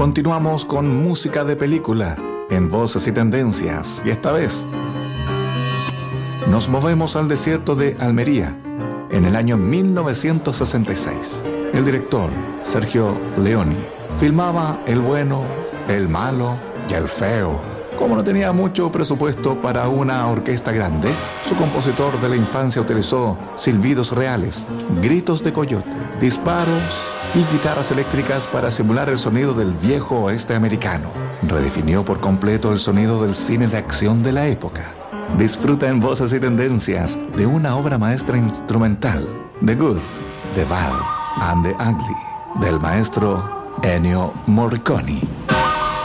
Continuamos con música de película en Voces y Tendencias, y esta vez nos movemos al desierto de Almería en el año 1966. El director, Sergio Leone, filmaba El bueno, el malo y el feo. Como no tenía mucho presupuesto para una orquesta grande, su compositor de la infancia utilizó silbidos reales, gritos de coyote, disparos y guitarras eléctricas para simular el sonido del viejo oeste americano. Redefinió por completo el sonido del cine de acción de la época. Disfruta en Voces y Tendencias de una obra maestra instrumental, The Good, The Bad and The Ugly, del maestro Ennio Morricone.